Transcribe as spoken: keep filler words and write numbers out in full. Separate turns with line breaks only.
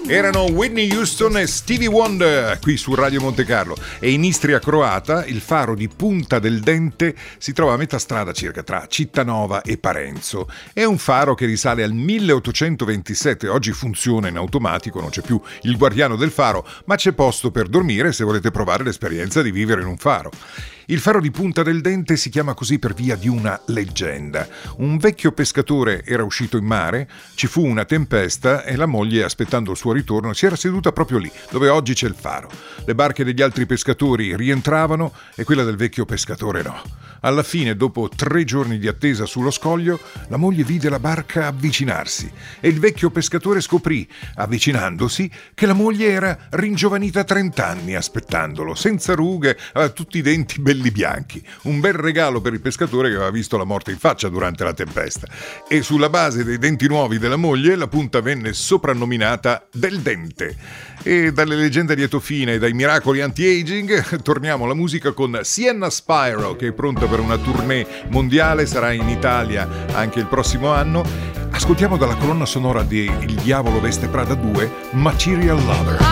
Erano Whitney Houston e Stevie Wonder qui su Radio Monte Carlo. E in Istria croata il faro di Punta del Dente si trova a metà strada circa tra Cittanova e Parenzo. È un faro che risale al milleottocentoventisette, oggi funziona in automatico, non c'è più il guardiano del faro, ma c'è posto per dormire se volete provare l'esperienza di vivere in un faro. Il faro di Punta del Dente si chiama così per via di una leggenda. Un vecchio pescatore era uscito in mare, ci fu una tempesta e la moglie, aspettando il suo ritorno, si era seduta proprio lì, dove oggi c'è il faro. Le barche degli altri pescatori rientravano e quella del vecchio pescatore no. Alla fine, dopo tre giorni di attesa sullo scoglio, la moglie vide la barca avvicinarsi e il vecchio pescatore scoprì, avvicinandosi, che la moglie era ringiovanita trent'anni aspettandolo, senza rughe, aveva tutti i denti belli bianchi. Un bel regalo per il pescatore che aveva visto la morte in faccia durante la tempesta. E sulla base dei denti nuovi della moglie, la punta venne soprannominata Del Dente. E dalle leggende a lieto fine e dai miracoli anti-aging torniamo alla musica con Sienna Spyro, che è pronta per una tournée mondiale, sarà in Italia anche il prossimo anno. Ascoltiamo dalla colonna sonora di Il Diavolo Veste Prada due, Material Lover.